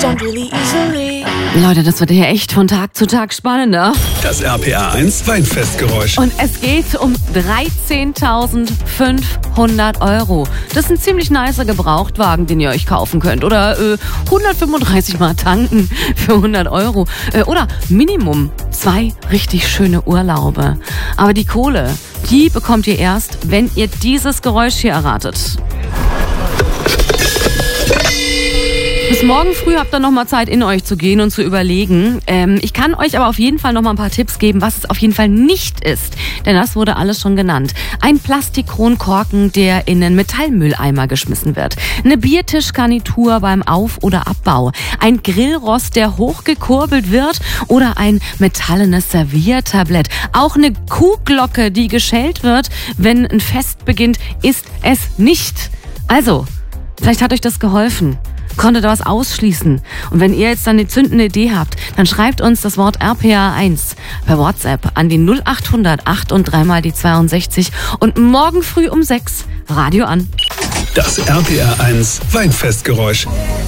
Leute, das wird hier echt von Tag zu Tag spannender. Das RPR1 Weinfestgeräusch. Und es geht um 13.500 €. Das ist ein ziemlich nicer Gebrauchtwagen, den ihr euch kaufen könnt. Oder 135 Mal tanken für 100 €. Oder Minimum 2 richtig schöne Urlaube. Aber die Kohle, die bekommt ihr erst, wenn ihr dieses Geräusch hier erratet. Bis morgen früh habt ihr noch mal Zeit, in euch zu gehen und zu überlegen. Ich kann euch aber auf jeden Fall noch mal ein paar Tipps geben, was es auf jeden Fall nicht ist. Denn das wurde alles schon genannt. Ein Plastikkronkorken, der in einen Metallmülleimer geschmissen wird. Eine Biertischgarnitur beim Auf- oder Abbau. Ein Grillrost, der hochgekurbelt wird. Oder ein metallenes Serviertablett. Auch eine Kuhglocke, die geschellt wird, wenn ein Fest beginnt, ist es nicht. Also, vielleicht hat euch das geholfen. Konntet ihr was ausschließen. Und wenn ihr jetzt dann eine zündende Idee habt, dann schreibt uns das Wort RPR1 per WhatsApp an die 0800 8 und 3 mal die 62 und morgen früh um 6 Radio an. Das RPR1 Weinfestgeräusch.